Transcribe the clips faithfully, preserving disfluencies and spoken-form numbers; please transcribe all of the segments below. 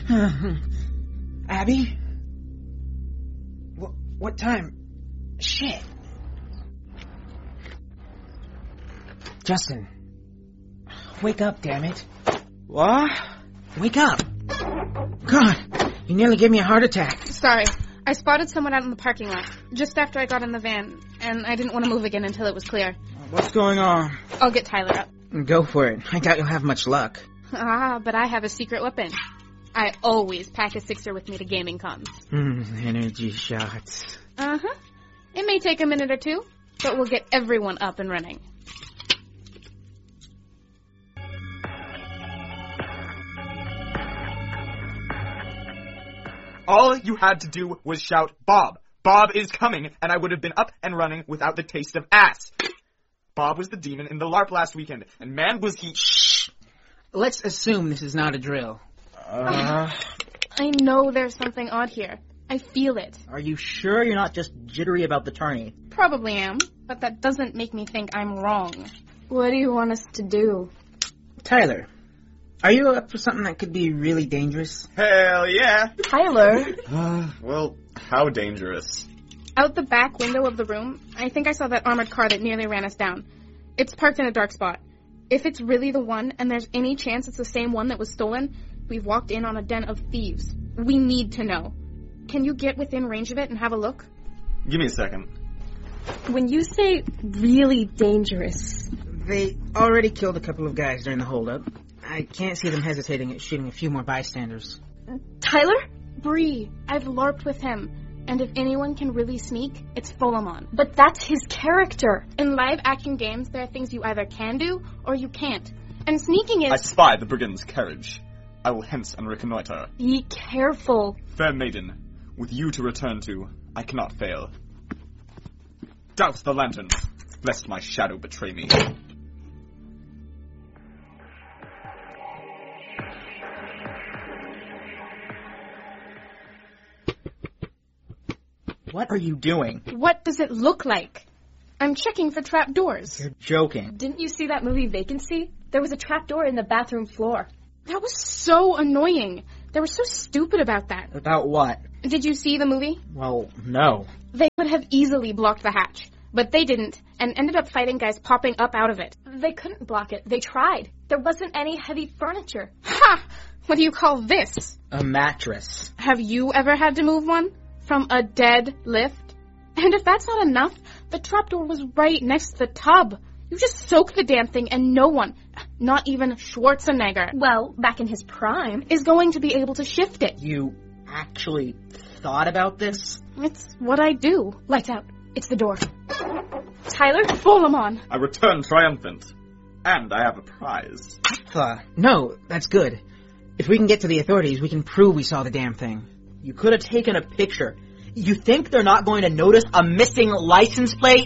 Abby? What, what time? Shit. Justin. Wake up, damn it. What? Wake up. God, you nearly gave me a heart attack. Sorry. I spotted someone out in the parking lot, just after I got in the van, and I didn't want to move again until it was clear. What's going on? I'll get Tyler up. Go for it. I doubt you'll have much luck. Ah, but I have a secret weapon. I always pack a sixer with me to gaming cons. Mm, energy shots. Uh-huh. It may take a minute or two, but we'll get everyone up and running. All you had to do was shout, Bob! Bob is coming! And I would have been up and running without the taste of ass. Bob was the demon in the LARP last weekend, and man was he... Shh! Let's assume this is not a drill. Uh... I know there's something odd here. I feel it. Are you sure you're not just jittery about the tourney? Probably am, but that doesn't make me think I'm wrong. What do you want us to do? Tyler, are you up for something that could be really dangerous? Hell yeah! Tyler? Uh, well, how dangerous? Out the back window of the room, I think I saw that armored car that nearly ran us down. It's parked in a dark spot. If it's really the one, and there's any chance it's the same one that was stolen, we've walked in on a den of thieves. We need to know. Can you get within range of it and have a look? Give me a second. When you say really dangerous... They already killed a couple of guys during the holdup. I can't see them hesitating at shooting a few more bystanders. Tyler? Bree, I've LARPed with him. And if anyone can really sneak, it's Fulamon. But that's his character. In live-action games, there are things you either can do or you can't. And sneaking is... I spy the brigand's carriage. I will hence and reconnoiter. Be careful. Fair maiden, with you to return to, I cannot fail. Douse the lanterns, lest my shadow betray me. What are you doing? What does it look like? I'm checking for trap doors. You're joking. Didn't you see that movie Vacancy? There was a trap door in the bathroom floor. That was so annoying. They were so stupid about that. About what? Did you see the movie? Well, no. They could have easily blocked the hatch, but they didn't, and ended up fighting guys popping up out of it. They couldn't block it. They tried. There wasn't any heavy furniture. Ha! What do you call this? A mattress. Have you ever had to move one? From a dead lift? And if that's not enough, the trapdoor was right next to the tub. You just soak the damn thing and no one, not even Schwarzenegger, Well, back in his prime. is going to be able to shift it. You actually thought about this? It's what I do. Lights out. It's the door. Tyler? Fulamon. I return triumphant. And I have a prize. Uh, no, that's good. If we can get to the authorities, we can prove we saw the damn thing. You could have taken a picture. You think they're not going to notice a missing license plate?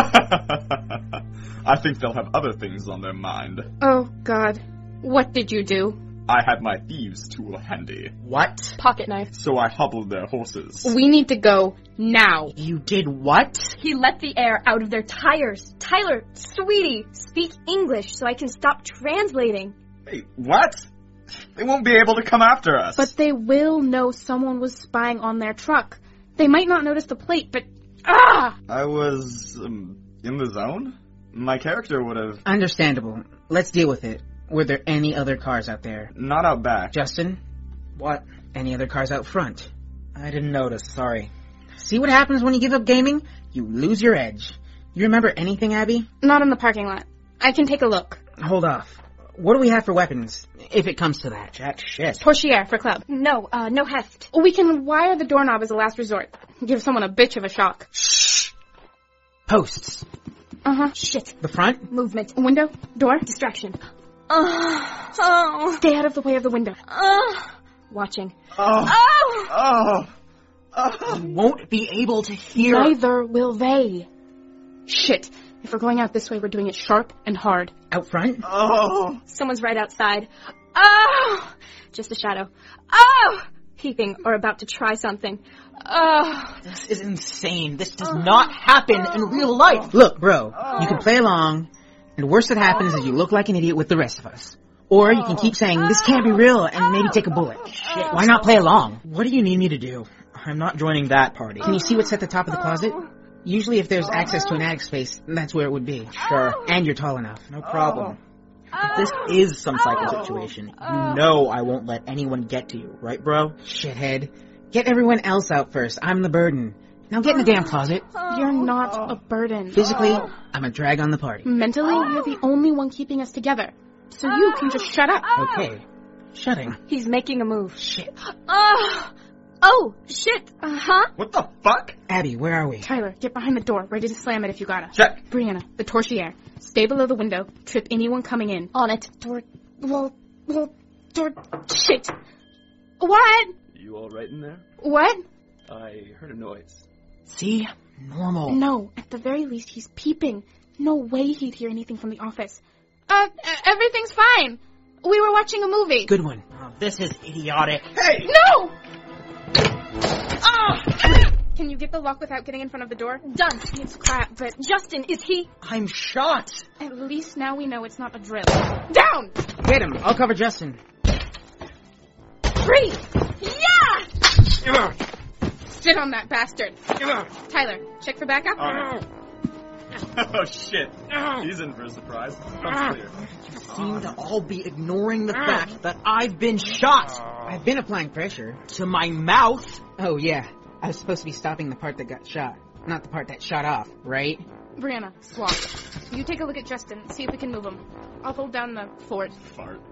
I think they'll have other things on their mind. Oh, God. What did you do? I had my thieves' tool handy. What? Pocket knife. So I hobbled their horses. We need to go now. You did what? He let the air out of their tires. Tyler, sweetie, speak English so I can stop translating. Wait, what? They won't be able to come after us. But they will know someone was spying on their truck. They might not notice the plate, but... Ah! I was um, in the zone? My character would have... Understandable. Let's deal with it. Were there any other cars out there? Not out back. Justin? What? Any other cars out front? I didn't notice, sorry. See what happens when you give up gaming? You lose your edge. You remember anything, Abby? Not in the parking lot. I can take a look. Hold off. What do we have for weapons, if it comes to that? Jack shit. Portiere for club. No, uh, no heft. We can wire the doorknob as a last resort. Give someone a bitch of a shock. Shh! Posts. Uh-huh. Shit. The front? Movement. Window? Door? Distraction. Oh. Oh. Stay out of the way of the window. Oh. Watching. Oh. Oh. Oh. Oh. You won't be able to hear. Neither will they. Shit. If we're going out this way, we're doing it sharp and hard. Out front? Oh. Someone's right outside. Oh. Just a shadow. Oh. Peeping or about to try something. Oh. This is insane. This does not happen in real life. Look, bro, you can play along, and the worst that happens is you look like an idiot with the rest of us. Or you can keep saying, this can't be real, and maybe take a bullet. Shit, why not play along? What do you need me to do? I'm not joining that party. Can you see what's at the top of the closet? Usually if there's access to an attic space, that's where it would be. Sure. And you're tall enough. No problem. But this is some psycho situation. You know I won't let anyone get to you, right, bro? Shithead. Get everyone else out first. I'm the burden. Now get in the damn closet. You're not a burden. Physically, I'm a drag on the party. Mentally, you're the only one keeping us together. So you can just shut up. Okay. Shutting. He's making a move. Shit. Oh! Oh, shit. Uh-huh. What the fuck? Abby, where are we? Tyler, get behind the door, ready to slam it if you gotta. Check. Brianna, the torchiere. Stay below the window. Trip anyone coming in. On it. Door... Well... Well... Door... Shit! What? You all right in there? What? I heard a noise. See? Normal. No, at the very least, he's peeping. No way he'd hear anything from the office. Uh, everything's fine. We were watching a movie. Good one. Oh, this is idiotic. Hey! No! Ah! Can you get the lock without getting in front of the door? Done. It's crap, but Justin, is he? I'm shot. at least now we know it's not a drill. Down! Get him. I'll cover Justin. Free! Yeah! Sit on that bastard. Tyler, check for backup. On it. Oh shit. He's in for a surprise. Comes clear. Seem to all be ignoring the fact that I've been shot I've been applying pressure. to my mouth. Oh, yeah. I was supposed to be stopping the part that got shot, not the part that shot off, right? Brianna, swap. You take a look at Justin, see if we can move him. I'll hold down the fort. Fart.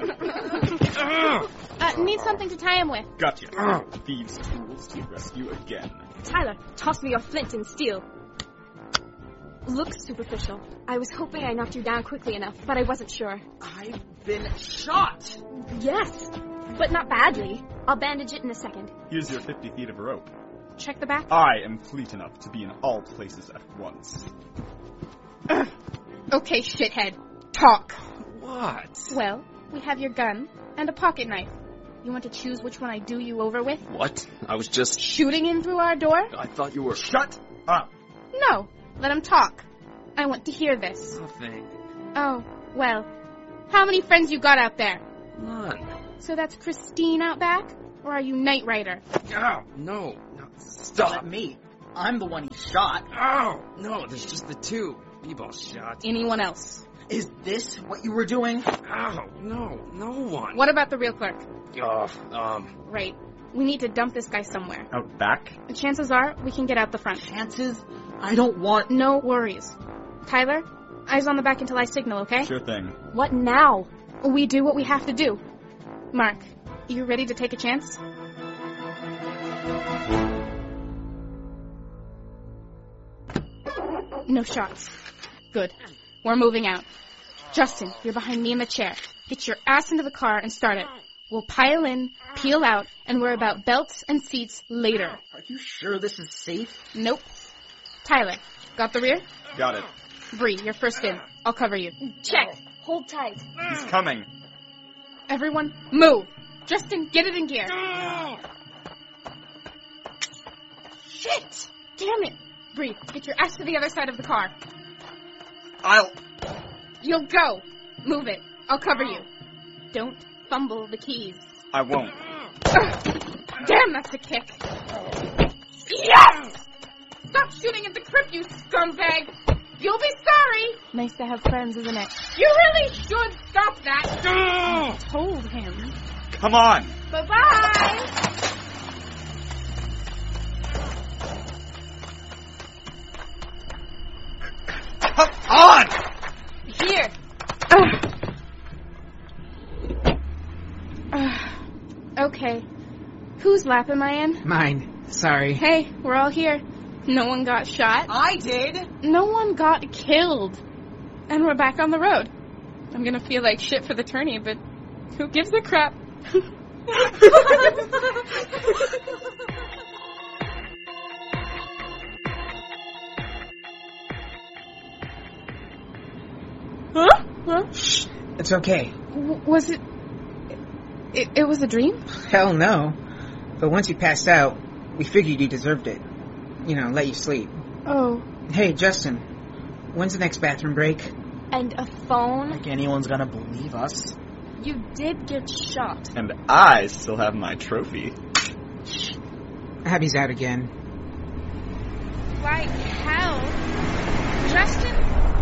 uh, need something to tie him with. Gotcha. Thieves' tools to rescue again. Tyler, toss me your flint and steel. Looks superficial. I was hoping I knocked you down quickly enough, but I wasn't sure. I've been shot. Yes, but not badly. I'll bandage it in a second. Here's your fifty feet of rope. Check the back. I am fleet enough to be in all places at once. Okay, shithead. Talk. What? Well, we have your gun and a pocket knife. You want to choose which one I do you over with? What? I was just... Shooting in through our door? I thought you were... Shut up! No. Let him talk. I want to hear this. Nothing. Oh, well. How many friends you got out there? None. So that's Christine out back? Or are you Knight Rider? Ow! No. No. Not Stop. me. I'm the one he shot. Ow! No, there's just the two. B-ball shot. Anyone else? Is this what you were doing? Ow! No. No one. What about the real clerk? Oh, um... Right. We need to dump this guy somewhere. Out back? The chances are we can get out the front. Chances? I don't want... No worries. Tyler, eyes on the back until I signal, okay? Sure thing. What now? We do what we have to do. Mark, you ready to take a chance? No shots. Good. We're moving out. Justin, you're behind me in the chair. Get your ass into the car and start it. We'll pile in, peel out, and worry about belts and seats later. Are you sure this is safe? Nope. Tyler, got the rear? Got it. Bree, you're first in. I'll cover you. Check. Hold tight. He's coming. Everyone, move. Justin, get it in gear. Shit! Damn it. Bree, get your ass to the other side of the car. I'll... You'll go. Move it. I'll cover you. Don't fumble the keys. I won't. Damn, that's a kick. Yes! Stop shooting at the crypt, you scumbag. You'll be sorry. Nice to have friends, isn't it? You really should stop that. I told him. Come on! Bye-bye. Come on! Here. Okay. Whose lap am I in? Mine. Sorry. Hey, we're all here. No one got shot. I did. No one got killed. And we're back on the road. I'm gonna feel like shit for the tourney, but who gives a crap? Huh? Huh? Shh. It's okay. W- was it, it... It was a dream? Hell no. But once you passed out, we figured you deserved it. You know, let you sleep. Oh. Hey, Justin. When's the next bathroom break? And a phone? Like anyone's gonna believe us. You did get shot. And I still have my trophy. Abby's out again. Like hell. Justin,